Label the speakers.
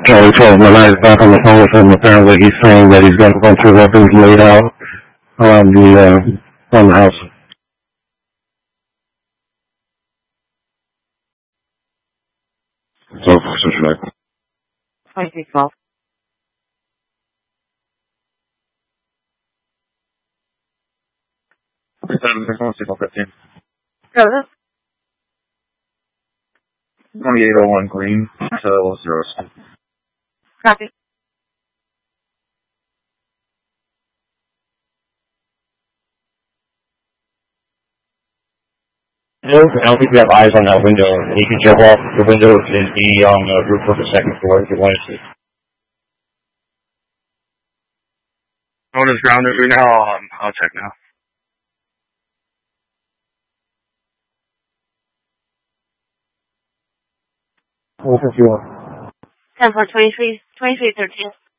Speaker 1: Charlie 12, my guy's back on the phone with him. Apparently he's saying that he's got a bunch of weapons laid out on the house. So, should I?
Speaker 2: 2312. Joseph?
Speaker 3: 2801 Green, so 0.
Speaker 2: Copy.
Speaker 4: I don't think we have eyes on that window. You can jump off the window and be on the roof of the second floor if you wanted to.
Speaker 3: Phone is grounded right now. I'll check now.
Speaker 4: What if you want?
Speaker 2: 10-4, 2313.